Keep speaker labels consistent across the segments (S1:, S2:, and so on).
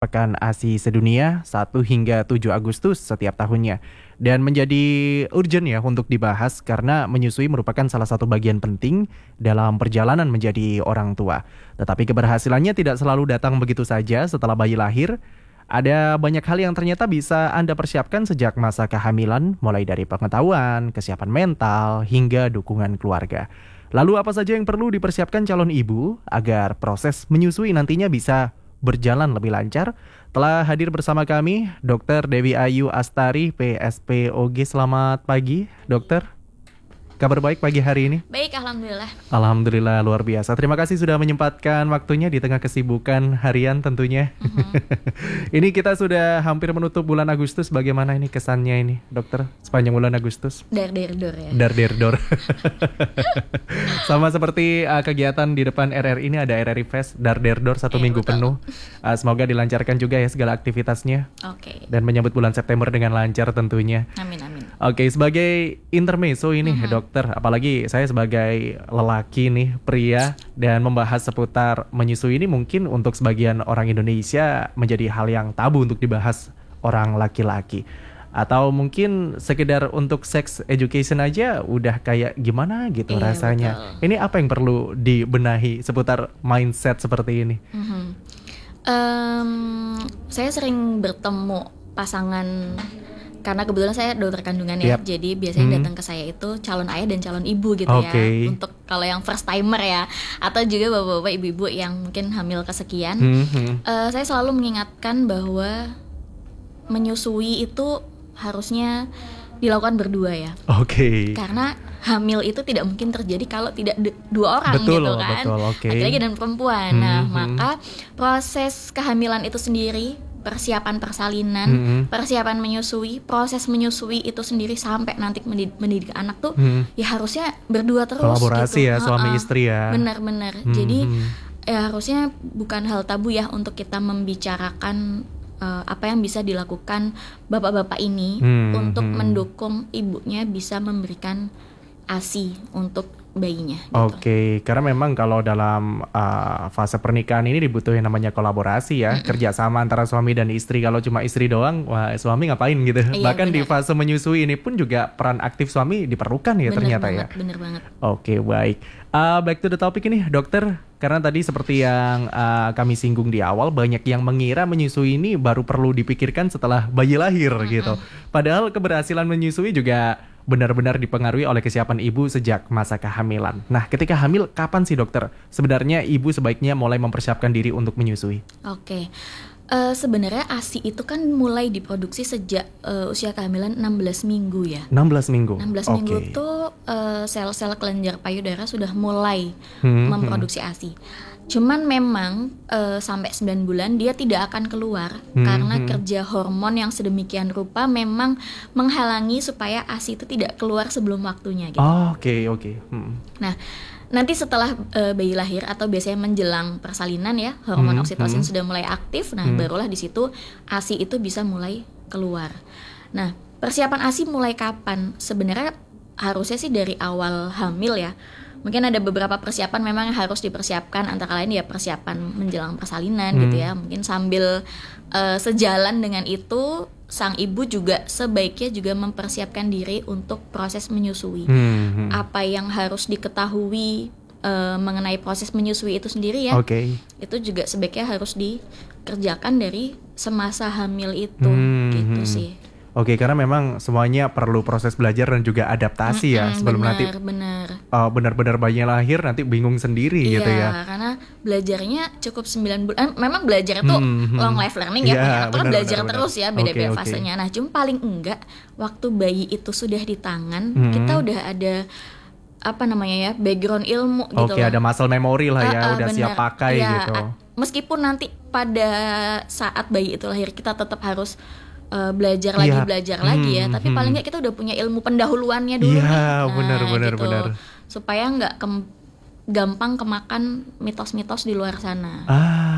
S1: Pekan ASI sedunia 1 hingga 7 Agustus setiap tahunnya. Dan menjadi urgent ya untuk dibahas karena menyusui merupakan salah satu bagian penting dalam perjalanan menjadi orang tua. Tetapi keberhasilannya tidak selalu datang begitu saja setelah bayi lahir. Ada banyak hal yang ternyata bisa Anda persiapkan sejak masa kehamilan, mulai dari pengetahuan, kesiapan mental, hingga dukungan keluarga. Lalu apa saja yang perlu dipersiapkan calon ibu agar proses menyusui nantinya bisa berjalan lebih lancar? Telah hadir bersama kami Dr. Dewi Ayu Astari, PSPOG. Selamat pagi, dokter. Kabar baik pagi hari ini?
S2: Baik, alhamdulillah.
S1: Alhamdulillah, luar biasa. Terima kasih sudah menyempatkan waktunya di tengah kesibukan harian tentunya. Ini kita sudah hampir menutup bulan Agustus. Bagaimana ini kesannya ini, dokter, sepanjang bulan Agustus?
S2: Dar-der-dor ya.
S1: Dar-der-dor. Sama seperti kegiatan di depan RRI, ini ada RRI Fest, dar-der-dor 1 minggu
S2: betul.
S1: penuh. Semoga dilancarkan juga ya segala aktivitasnya.
S2: Oke.
S1: Dan menyambut bulan September dengan lancar tentunya.
S2: Amin, amin.
S1: Oke, sebagai intermezzo ini dokter, apalagi saya sebagai lelaki nih, pria, dan membahas seputar menyusui ini mungkin untuk sebagian orang Indonesia menjadi hal yang tabu untuk dibahas orang laki-laki. Atau mungkin sekedar untuk sex education aja udah kayak gimana gitu
S2: Iya,
S1: rasanya.
S2: betul.
S1: Ini apa yang perlu dibenahi seputar mindset seperti ini?
S2: Saya sering bertemu pasangan karena kebetulan saya dokter kandungan ya.
S1: Yap.
S2: Jadi biasanya datang ke saya itu calon ayah dan calon ibu gitu
S1: Oke.
S2: ya. Untuk kalau yang first timer ya, atau juga bapak-bapak ibu-ibu yang mungkin hamil kesekian. Saya selalu mengingatkan bahwa menyusui itu harusnya dilakukan berdua ya.
S1: Oke.
S2: Karena hamil itu tidak mungkin terjadi kalau tidak dua orang
S1: Betul,
S2: gitu kan,
S1: betul, oke.
S2: laki-laki dan perempuan. Nah, maka proses kehamilan itu sendiri, persiapan persalinan, persiapan menyusui, proses menyusui itu sendiri sampai nanti mendidik anak tuh ya harusnya berdua terus.
S1: Kolaborasi
S2: gitu.
S1: ya, suami istri ya.
S2: Benar-benar. Jadi ya harusnya bukan hal tabu ya untuk kita membicarakan apa yang bisa dilakukan bapak-bapak ini untuk mendukung ibunya bisa memberikan ASI untuk bayinya gitu.
S1: Oke, karena memang kalau dalam fase pernikahan ini dibutuhin namanya kolaborasi ya, kerjasama antara suami dan istri. Kalau cuma istri doang, wah suami ngapain gitu.
S2: Iya,
S1: Bahkan di
S2: benar.
S1: fase menyusui ini pun juga peran aktif suami diperlukan ya ternyata ya.
S2: Bener banget.
S1: Oke, baik. Back to the topic ini, dokter. Karena tadi seperti yang kami singgung di awal, banyak yang mengira menyusui ini baru perlu dipikirkan setelah bayi lahir gitu. Padahal keberhasilan menyusui juga benar-benar dipengaruhi oleh kesiapan ibu sejak masa kehamilan. Nah, ketika hamil, kapan sih dokter sebenarnya ibu sebaiknya mulai mempersiapkan diri untuk menyusui?
S2: Oke. Sebenarnya ASI itu kan mulai diproduksi sejak usia kehamilan 16 minggu ya.
S1: 16 minggu?
S2: 16 minggu tuh sel-sel kelenjar payudara sudah mulai memproduksi ASI. Cuman memang sampai 9 bulan dia tidak akan keluar karena kerja hormon yang sedemikian rupa memang menghalangi supaya ASI itu tidak keluar sebelum waktunya gitu.
S1: Oke.
S2: Nah, nanti setelah bayi lahir atau biasanya menjelang persalinan ya, hormon oksitosin sudah mulai aktif. Nah, barulah di situ ASI itu bisa mulai keluar. Nah, persiapan ASI mulai kapan? Sebenarnya harusnya sih dari awal hamil ya. Mungkin ada beberapa persiapan memang yang harus dipersiapkan, antara lain ya persiapan menjelang persalinan gitu ya. Mungkin sambil sejalan dengan itu sang ibu juga sebaiknya juga mempersiapkan diri untuk proses menyusui. Apa yang harus diketahui mengenai proses menyusui itu sendiri ya.
S1: Oke.
S2: Itu juga sebaiknya harus dikerjakan dari semasa hamil itu gitu sih.
S1: Oke, karena memang semuanya perlu proses belajar dan juga adaptasi ya sebelum nanti benar-benar bayinya lahir nanti bingung sendiri gitu ya.
S2: Iya, karena belajarnya cukup 9 bulan. Memang belajar itu long life learning ya, punya anak kan belajar terus ya, beda-beda fasenya. Nah, cuma paling enggak waktu bayi itu sudah di tangan, kita udah ada apa namanya ya, background ilmu gitu.
S1: Oke, ada muscle memory lah ya, udah
S2: bener.
S1: siap pakai
S2: Ya,
S1: gitu.
S2: Meskipun nanti pada saat bayi itu lahir kita tetap harus belajar lagi ya, tapi paling nggak kita udah punya ilmu pendahuluannya dulu.
S1: Iya,
S2: Nah,
S1: benar.
S2: supaya nggak gampang kemakan mitos-mitos di luar sana.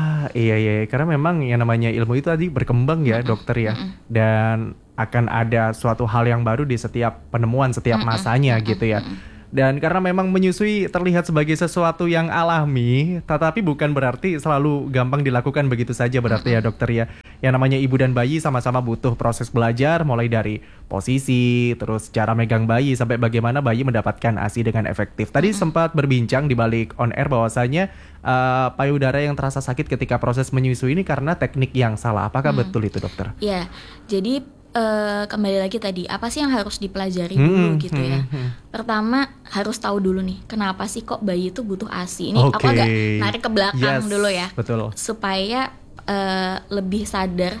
S1: Iya, karena memang yang namanya ilmu itu tadi berkembang ya dokter ya, dan akan ada suatu hal yang baru di setiap penemuan, setiap masanya gitu ya. Dan karena memang menyusui terlihat sebagai sesuatu yang alami, tetapi bukan berarti selalu gampang dilakukan begitu saja berarti ya dokter ya. yang namanya ibu dan bayi sama-sama butuh proses belajar, mulai dari posisi, terus cara megang bayi, sampai bagaimana bayi mendapatkan ASI dengan efektif. Tadi sempat berbincang di balik on air bahwasanya payudara yang terasa sakit ketika proses menyusui ini karena teknik yang salah. Apakah betul itu, dokter?
S2: Ya, jadi kembali lagi tadi, apa sih yang harus dipelajari dulu gitu ya. Pertama harus tahu dulu nih, kenapa sih kok bayi itu butuh ASI. Ini aku agak narik ke belakang dulu ya,
S1: betul.
S2: supaya lebih sadar,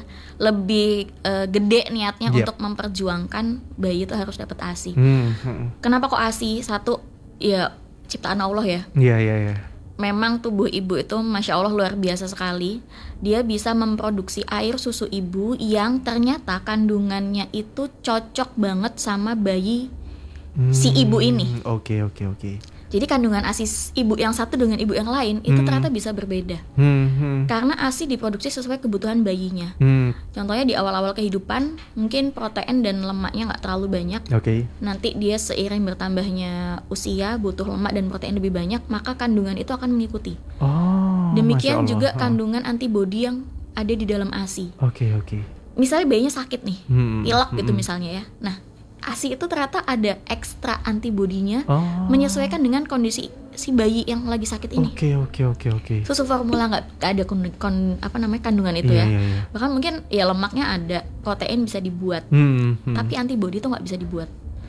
S2: lebih gede niatnya untuk memperjuangkan bayi itu harus dapat ASI. Kenapa kok ASI? Satu, ya ciptaan Allah ya.
S1: Iya.
S2: Memang tubuh ibu itu Masya Allah luar biasa sekali. Dia bisa memproduksi air susu ibu yang ternyata kandungannya itu cocok banget sama bayi si ibu ini.
S1: Oke.
S2: Jadi kandungan ASI ibu yang satu dengan ibu yang lain itu ternyata bisa berbeda. Karena ASI diproduksi sesuai kebutuhan bayinya. Contohnya di awal-awal kehidupan mungkin protein dan lemaknya nggak terlalu banyak. Nanti dia seiring bertambahnya usia butuh lemak dan protein lebih banyak, maka kandungan itu akan mengikuti. Demikian juga kandungan antibodi yang ada di dalam ASI. Misalnya bayinya sakit nih, pilek gitu misalnya ya. Nah, ASI itu ternyata ada ekstra antibodinya menyesuaikan dengan kondisi si bayi yang lagi sakit ini.
S1: Oke.
S2: Susu formula nggak ada kandungan itu ya. Bahkan mungkin ya lemaknya ada, protein bisa dibuat, tapi antibodi itu nggak bisa dibuat.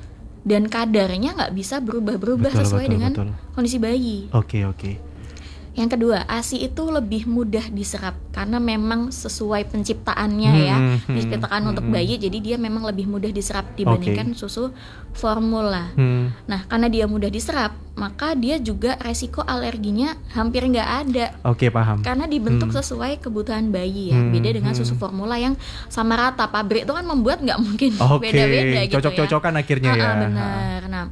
S2: Dan kadarnya nggak bisa berubah-berubah sesuai dengan kondisi bayi.
S1: Oke.
S2: Yang kedua, ASI itu lebih mudah diserap karena memang sesuai penciptaannya ya, diciptakan untuk bayi, jadi dia memang lebih mudah diserap dibandingkan susu formula. Nah, karena dia mudah diserap, maka dia juga resiko alerginya hampir nggak ada.
S1: Paham.
S2: Karena dibentuk sesuai kebutuhan bayi ya, beda dengan susu formula yang sama rata. Pabrik itu kan membuat nggak mungkin beda-beda gitu ya.
S1: Cocok-cocokan akhirnya ya.
S2: Benar. Nah,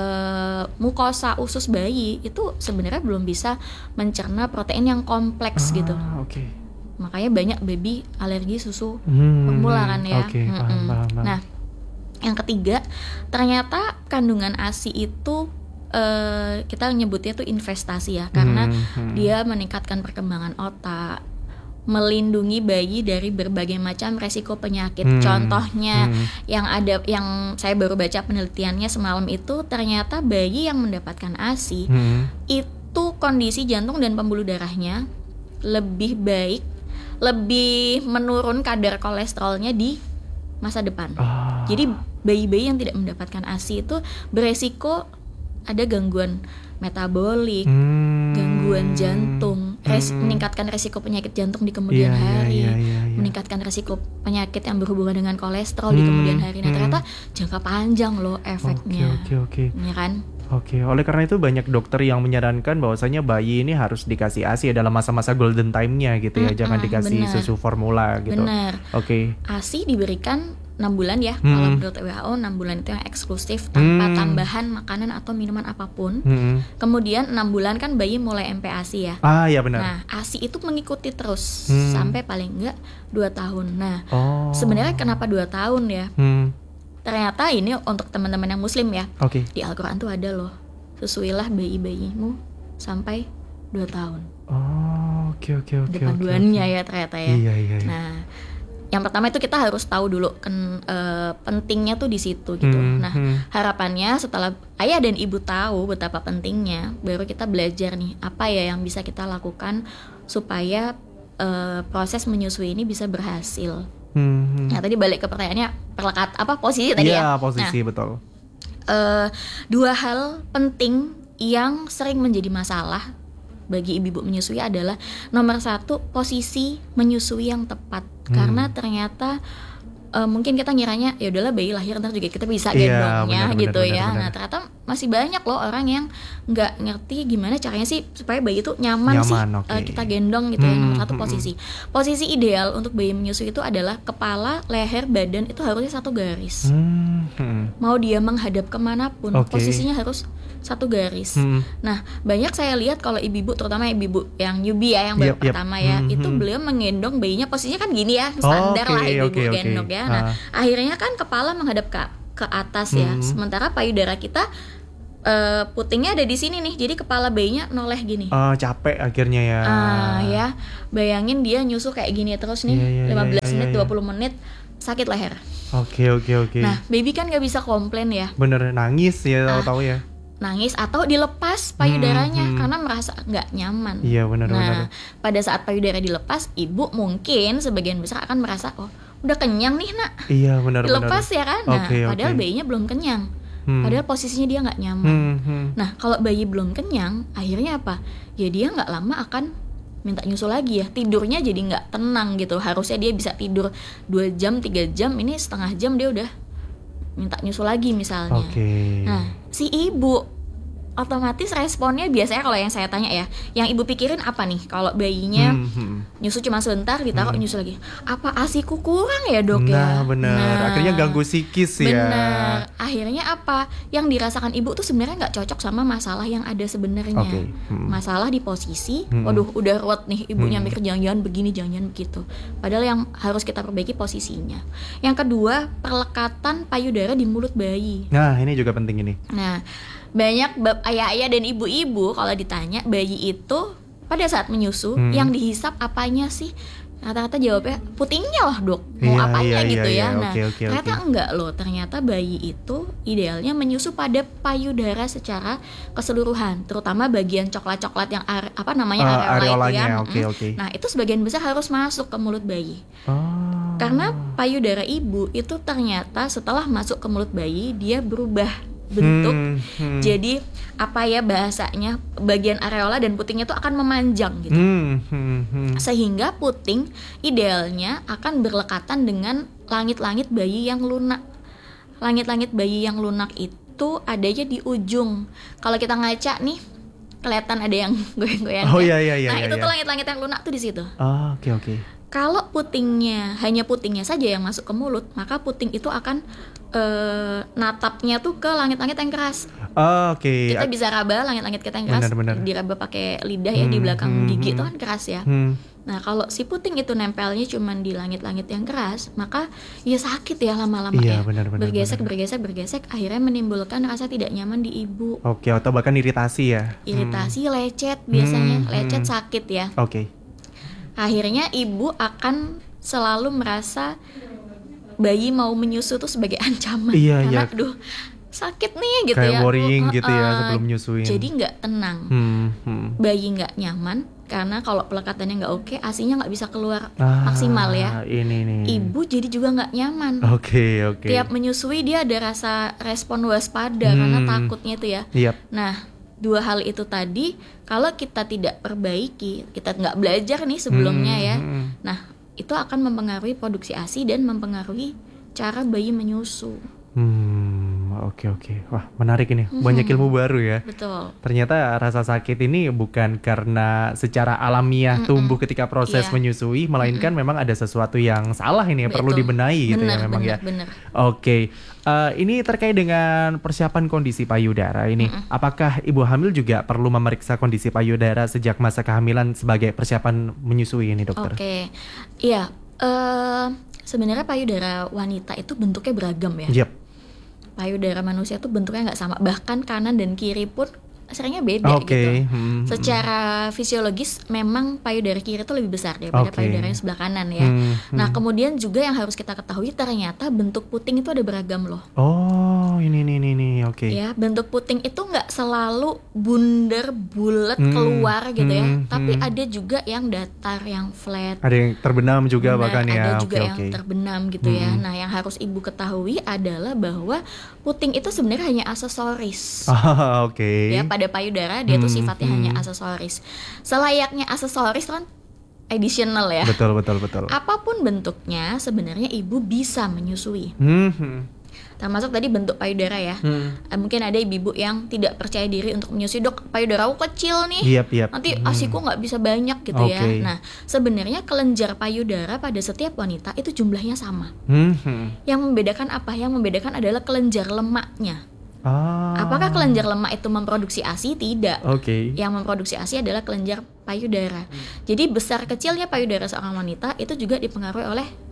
S2: mukosa usus bayi itu sebenarnya belum bisa mencerna protein yang kompleks gitu. Makanya banyak baby alergi susu formula kan ya.
S1: Paham.
S2: Nah, yang ketiga, ternyata kandungan ASI itu kita nyebutnya tuh investasi ya, karena dia meningkatkan perkembangan otak, melindungi bayi dari berbagai macam resiko penyakit. Contohnya yang saya baru baca penelitiannya semalam itu, ternyata bayi yang mendapatkan ASI itu kondisi jantung dan pembuluh darahnya lebih baik, lebih menurun kadar kolesterolnya di masa depan. Jadi bayi-bayi yang tidak mendapatkan ASI itu beresiko ada gangguan metabolik, gangguan jantung, meningkatkan resiko penyakit jantung di kemudian hari, meningkatkan resiko penyakit yang berhubungan dengan kolesterol di kemudian hari. Nah, ternyata jangka panjang loh efeknya. Ya kan?
S1: Oleh karena itu banyak dokter yang menyarankan bahwasanya bayi ini harus dikasih ASI dalam masa-masa golden time-nya gitu ya, jangan dikasih susu formula gitu.
S2: Benar. ASI diberikan 6 bulan ya, kalau menurut WHO 6 bulan itu yang eksklusif tanpa tambahan makanan atau minuman apapun. Kemudian 6 bulan kan bayi mulai MPASI ya.
S1: Iya benar.
S2: Nah, ASI itu mengikuti terus sampai paling enggak 2 tahun. Nah, sebenarnya kenapa 2 tahun ya? Ternyata ini untuk teman-teman yang muslim ya. Di Al-Quran tuh ada loh, susuilah bayi-bayimu sampai 2 tahun. Kepanduannya ya ternyata ya.
S1: Iya.
S2: Nah, yang pertama itu kita harus tahu dulu pentingnya tuh di situ gitu. Nah, harapannya setelah ayah dan ibu tahu betapa pentingnya, baru kita belajar nih apa ya yang bisa kita lakukan supaya proses menyusui ini bisa berhasil. Nah, tadi balik ke pertanyaannya, posisi tadi ya.
S1: Iya, posisi betul.
S2: 2 hal penting yang sering menjadi masalah bagi ibu-ibu menyusui adalah nomor 1, posisi menyusui yang tepat. Karena ternyata mungkin kita ngiranya ya udahlah bayi lahir ntar juga kita bisa gendongnya benar. Nah, ternyata masih banyak loh orang yang nggak ngerti gimana caranya sih supaya bayi itu nyaman sih kita gendong gitu ya. Nomor 1 posisi ideal untuk bayi menyusui itu adalah kepala, leher, badan itu harusnya satu garis. Mau dia menghadap kemanapun, posisinya harus satu garis. Nah, banyak saya lihat kalau ibu-ibu, terutama ibu-ibu yang newbie ya, yang baru pertama ya, itu beliau menggendong bayinya posisinya kan gini ya, standar lah ibu-ibu gendong ya. Nah, akhirnya kan kepala menghadap ke atas ya, sementara payudara kita putingnya ada di sini nih, jadi kepala bayinya noleh gini.
S1: Capek akhirnya ya.
S2: Ya, bayangin dia nyusu kayak gini terus nih, 15 menit, 20 menit, sakit leher.
S1: Oke.
S2: Nah, baby kan nggak bisa komplain ya.
S1: Bener, nangis ya, tahu ya.
S2: Nangis atau dilepas payudaranya karena merasa nggak nyaman.
S1: Iya, benar.
S2: Nah, pada saat payudara dilepas, ibu mungkin sebagian besar akan merasa, oh, udah kenyang nih nak.
S1: Iya, benar.
S2: Dilepas ya kan. Nah, padahal bayinya belum kenyang. Padahal posisinya dia nggak nyaman. Nah, kalau bayi belum kenyang, akhirnya apa? Ya dia nggak lama akan minta nyusu lagi ya. Tidurnya jadi nggak tenang gitu. Harusnya dia bisa tidur 2 jam, 3 jam. Ini setengah jam dia udah minta nyusu lagi misalnya. Nah, si ibu otomatis responnya biasanya kalau yang saya tanya ya, yang ibu pikirin apa nih kalau bayinya nyusu cuma sebentar ditaruh nyusu lagi, apa ASIku kurang ya dok ya?
S1: Nah benar, akhirnya ganggu psikis ya.
S2: Benar, akhirnya apa yang dirasakan ibu tuh sebenarnya nggak cocok sama masalah yang ada sebenarnya. Masalah di posisi, waduh udah ruwet nih ibunya mikir jangan-jangan begini jangan-jangan begitu, padahal yang harus kita perbaiki posisinya. Yang kedua, perlekatan payudara di mulut bayi.
S1: Nah ini juga penting ini.
S2: Nah, banyak ayah-ayah dan ibu-ibu kalau ditanya bayi itu pada saat menyusu yang dihisap apanya sih? Rata-rata jawabnya putingnya lah dok, mau apanya gitu ya. Nah, ternyata enggak loh, ternyata bayi itu idealnya menyusu pada payudara secara keseluruhan, terutama bagian coklat-coklat yang areola itu ya. Nah, itu sebagian besar harus masuk ke mulut bayi. Karena payudara ibu itu ternyata setelah masuk ke mulut bayi dia berubah bentuk. Jadi apa ya bahasanya, bagian areola dan putingnya itu akan memanjang gitu. Sehingga puting idealnya akan berlekatan dengan langit-langit bayi yang lunak. Langit-langit bayi yang lunak itu adanya di ujung. Kalau kita ngaca nih kelihatan ada yang goyang-goyang. Nah, itu tuh langit-langit yang lunak tuh di situ.
S1: Oke.
S2: Kalau putingnya hanya putingnya saja yang masuk ke mulut, maka puting itu akan natapnya tuh ke langit-langit yang keras. Kita bisa raba langit-langit kita yang keras, diraba pakai lidah ya di belakang gigi itu kan keras ya. Nah, kalau si puting itu nempelnya cuman di langit-langit yang keras, maka ya sakit ya lama-lama ya. Bergesek, akhirnya menimbulkan rasa tidak nyaman di ibu.
S1: Atau bahkan iritasi ya.
S2: Iritasi, lecet biasanya, lecet sakit ya. Akhirnya ibu akan selalu merasa bayi mau menyusu tuh sebagai ancaman. Karena aduh sakit nih gitu
S1: kayak
S2: ya.
S1: Kayak worrying gitu ya sebelum nyusuin.
S2: Jadi nggak tenang. Bayi nggak nyaman karena kalau pelekatannya nggak oke, ASInya nggak bisa keluar maksimal ya. Ibu jadi juga nggak nyaman. Tiap menyusui dia ada rasa respon waspada karena takutnya itu ya. Nah, dua hal itu tadi kalau kita tidak perbaiki, kita nggak belajar nih sebelumnya ya. Nah, itu akan mempengaruhi produksi ASI dan mempengaruhi cara bayi menyusu.
S1: Wah, menarik ini. Banyak ilmu baru ya.
S2: Betul.
S1: Ternyata rasa sakit ini bukan karena secara alamiah tumbuh ketika proses menyusui, melainkan memang ada sesuatu yang salah ini yang perlu dibenahi gitu ya memang ya. Ini terkait dengan persiapan kondisi payudara ini. Apakah ibu hamil juga perlu memeriksa kondisi payudara sejak masa kehamilan sebagai persiapan menyusui ini, dokter?
S2: Iya. Sebenarnya payudara wanita itu bentuknya beragam ya. Payudara manusia tuh bentuknya nggak sama, bahkan kanan dan kiri pun seringnya beda gitu. Secara fisiologis memang payudara kiri itu lebih besar daripada payudara yang sebelah kanan ya. Nah, kemudian juga yang harus kita ketahui ternyata bentuk puting itu ada beragam loh.
S1: Ini.
S2: Ya, bentuk puting itu nggak selalu bundar bulat keluar gitu ya, tapi ada juga yang datar, yang flat.
S1: Ada yang terbenam juga bahkan ya.
S2: Ada juga yang terbenam gitu ya. Nah, yang harus ibu ketahui adalah bahwa puting itu sebenarnya hanya aksesoris. Ya, pada payudara dia tuh sifatnya hanya aksesoris. Selayaknya aksesoris kan additional ya.
S1: Betul.
S2: Apapun bentuknya sebenarnya ibu bisa menyusui. Termasuk tadi bentuk payudara ya. Mungkin ada ibu-ibu yang tidak percaya diri untuk menyusui, dok payudara aku kecil nih, nanti ASIku nggak bisa banyak gitu ya. Nah, sebenarnya kelenjar payudara pada setiap wanita itu jumlahnya sama. Yang membedakan apa? Yang membedakan adalah kelenjar lemaknya. Apakah kelenjar lemak itu memproduksi ASI? Tidak. Yang memproduksi ASI adalah kelenjar payudara. Jadi besar kecilnya payudara seorang wanita itu juga dipengaruhi oleh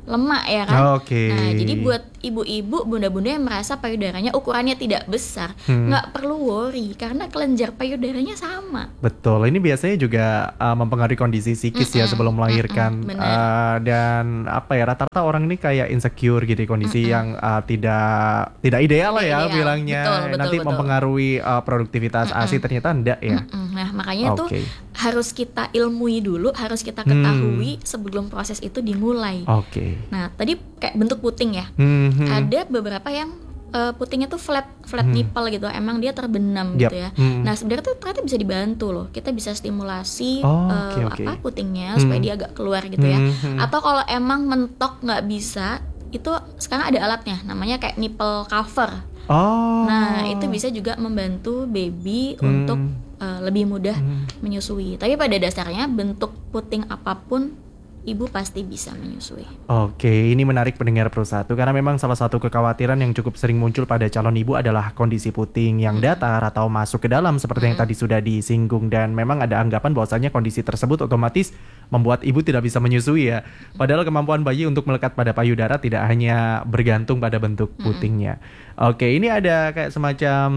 S2: lemak ya kan.
S1: Oke.
S2: Nah, jadi buat ibu-ibu, bunda-bunda yang merasa payudaranya ukurannya tidak besar, nggak perlu worry karena kelenjar payudaranya sama.
S1: Betul, ini biasanya juga mempengaruhi kondisi psikis ya sebelum melahirkan. Dan apa ya, rata-rata orang ini kayak insecure gitu, kondisi yang tidak ideal lah ya bilangnya. Nanti mempengaruhi produktivitas ASI, ternyata enggak ya.
S2: Nah, makanya tuh harus kita ilmui dulu, harus kita ketahui sebelum proses itu dimulai. Nah, tadi kayak bentuk puting ya. Ada beberapa yang putingnya tuh flat nipple gitu, emang dia terbenam gitu ya. Nah, sebenarnya tuh ternyata bisa dibantu loh. Kita bisa stimulasi putingnya supaya dia agak keluar gitu ya. Atau kalau emang mentok nggak bisa, itu sekarang ada alatnya, namanya kayak nipple cover. Nah, itu bisa juga membantu baby untuk lebih mudah menyusui. Tapi pada dasarnya bentuk puting apapun ibu pasti bisa menyusui.
S1: Ini menarik pendengar Pro 1, karena memang salah satu kekhawatiran yang cukup sering muncul pada calon ibu adalah kondisi puting yang datar atau masuk ke dalam seperti yang tadi sudah disinggung, dan memang ada anggapan bahwasanya kondisi tersebut otomatis membuat ibu tidak bisa menyusui ya. Padahal kemampuan bayi untuk melekat pada payudara tidak hanya bergantung pada bentuk putingnya. Ini ada kayak semacam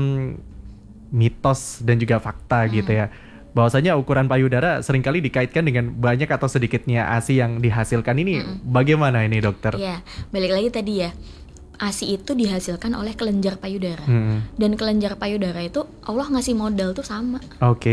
S1: mitos dan juga fakta gitu ya, bahwasanya ukuran payudara seringkali dikaitkan dengan banyak atau sedikitnya ASI yang dihasilkan. Ini bagaimana ini dokter?
S2: Ya, balik lagi tadi ya, ASI itu dihasilkan oleh kelenjar payudara. Dan kelenjar payudara itu Allah ngasih modal tuh sama.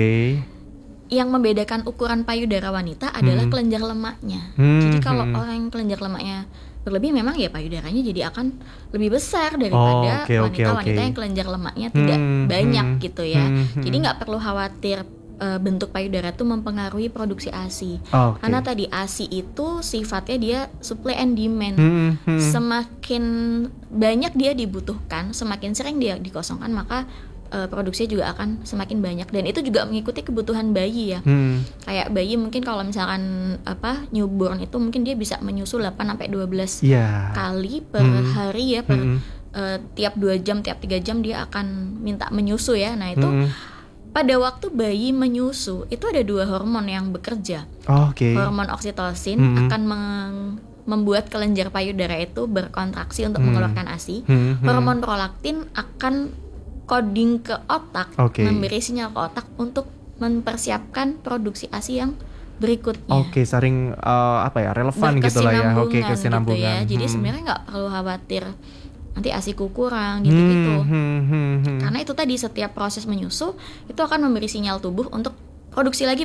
S2: Yang membedakan ukuran payudara wanita adalah kelenjar lemaknya. Jadi kalau orang yang kelenjar lemaknya berlebih, memang ya payudaranya jadi akan lebih besar daripada wanita-wanita yang kelenjar lemaknya tidak banyak gitu ya. Jadi nggak perlu khawatir bentuk payudara itu mempengaruhi produksi ASI. Karena tadi ASI itu sifatnya dia supply and demand. Semakin banyak dia dibutuhkan, semakin sering dia dikosongkan, maka produksinya juga akan semakin banyak. Dan itu juga mengikuti kebutuhan bayi ya. Kayak bayi mungkin kalau misalkan newborn itu mungkin dia bisa menyusu 8-12 kali per hari ya, tiap 2 jam, tiap 3 jam dia akan minta menyusu ya. Nah, itu pada waktu bayi menyusu itu ada 2 hormon yang bekerja. Hormon oksitosin akan membuat kelenjar payudara itu berkontraksi untuk mengeluarkan ASI. Hormon prolaktin akan coding ke otak, memberi sinyal ke otak untuk mempersiapkan produksi ASI yang berikutnya.
S1: Saling relevan gitu lah ya. Kesinambungan gitu ya.
S2: Jadi sebenarnya nggak perlu khawatir nanti ASIku kurang gitu-gitu. Karena itu tadi, setiap proses menyusu itu akan memberi sinyal tubuh untuk produksi lagi.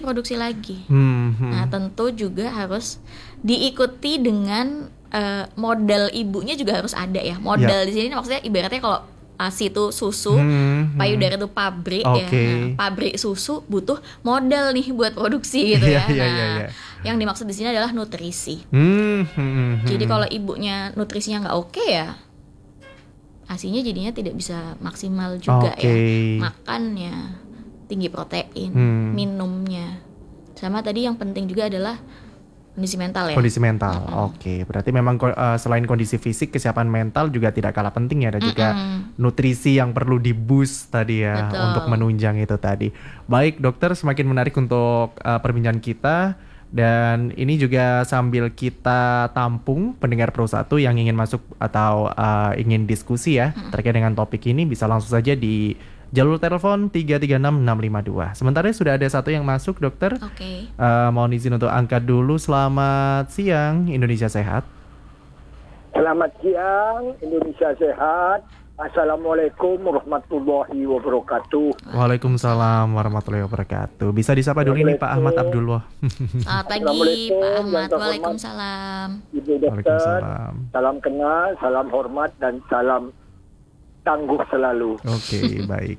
S2: Nah, tentu juga harus diikuti dengan modal ibunya juga harus ada ya. Modal di sini maksudnya ibaratnya kalau ASI itu susu, payudara itu pabrik ya. Nah, pabrik susu butuh modal nih buat produksi gitu ya. Yang dimaksud di sini adalah nutrisi. Jadi kalau ibunya nutrisinya nggak oke ya, ASInya jadinya tidak bisa maksimal juga ya. Makannya tinggi protein, minumnya. Sama tadi yang penting juga adalah kondisi mental ya.
S1: Kondisi mental. Berarti memang selain kondisi fisik, kesiapan mental juga tidak kalah penting ya. Ada juga nutrisi yang perlu di-boost tadi ya. Betul. Untuk menunjang itu tadi. Baik dokter, semakin menarik untuk perbincangan kita. Dan ini juga sambil kita tampung pendengar Pro 1 yang ingin masuk atau ingin diskusi ya terkait dengan topik ini, bisa langsung saja di jalur telepon 336652. Sementara sudah ada satu yang masuk dokter. Mohon izin untuk angkat dulu. Selamat siang Indonesia Sehat.
S3: Selamat siang Indonesia Sehat. Assalamualaikum warahmatullahi wabarakatuh.
S1: Waalaikumsalam warahmatullahi wabarakatuh. Bisa disapa dulu ini Pak Ahmad Abdullah.
S2: Selamat pagi Pak Ahmad. Waalaikumsalam.
S3: Ibu dokter, salam kenal, salam hormat, dan salam tangguh selalu.
S1: Baik.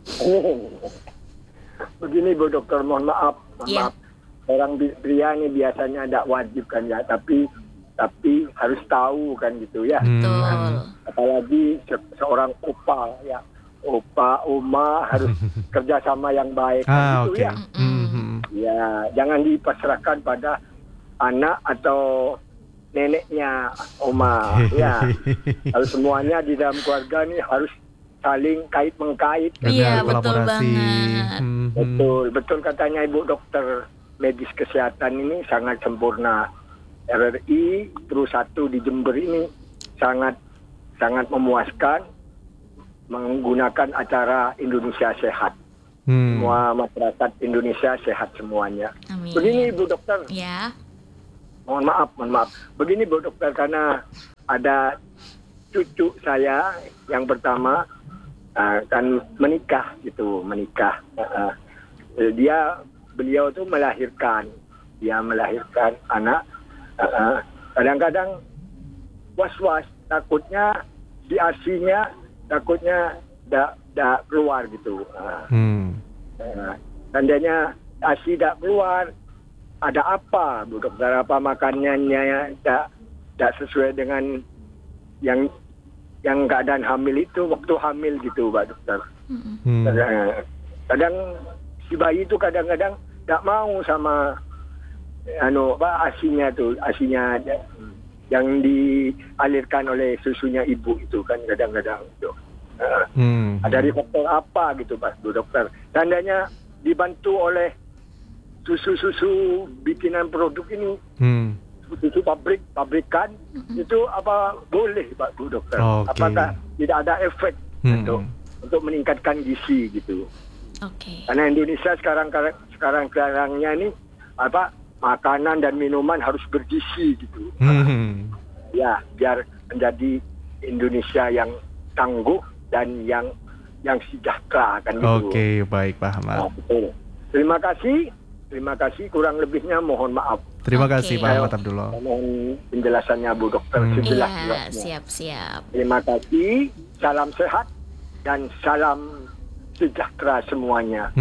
S3: Begini Bu Dokter, mohon maaf. Orang pria ini biasanya tidak wajib kan ya, tapi harus tahu kan gitu ya. Apalagi seorang opa ya, oma harus kerjasama yang baik kan gitu ya. Ya, jangan dipasrahkan pada anak atau neneknya oma ya. Kalau semuanya di dalam keluarga nih harus saling kait mengkait.
S2: Iya, betul banget.
S3: Betul katanya Ibu Dokter, medis kesehatan ini sangat sempurna. RRI terus 1 di Jember ini sangat memuaskan menggunakan acara Indonesia Sehat. Semua masyarakat Indonesia sehat semuanya.
S2: Amin.
S3: Begini Bu Dokter.
S2: Ya.
S3: Mohon maaf. Begini Bu Dokter, karena ada cucu saya yang pertama kan menikah. Beliau tuh melahirkan anak. Kadang-kadang was-was, takutnya di ASI-nya takutnya tidak keluar gitu. Tandanya ASI tidak keluar, ada apa Bu Dokter? Apa makanannya tidak sesuai dengan yang keadaan hamil itu, waktu hamil gitu Pak Dokter. Kadang si bayi itu kadang-kadang tidak mau sama ASI-nya yang dialirkan oleh susunya ibu itu kan kadang-kadang itu. Dari faktor apa gitu Pak Bu Dokter? Tandanya dibantu oleh susu bikinan produk ini, susu pabrikan itu apa boleh Pak Bu Dokter?
S1: Okay.
S3: Apakah tidak ada efek untuk meningkatkan gizi gitu? Karena Indonesia sekarang-sekarangnya ini makanan dan minuman harus bergizi gitu. Ya, biar menjadi Indonesia yang tangguh dan yang sejahtera kan gitu.
S1: Oke, baik Pak Ahmad.
S3: Betul. Terima kasih, kurang lebihnya mohon maaf.
S1: Terima kasih Pak Ahmad Abdullah.
S3: Mohon penjelasannya Bu Dokter.
S2: Iya, siap.
S3: Terima kasih, salam sehat dan salam sejahtera semuanya.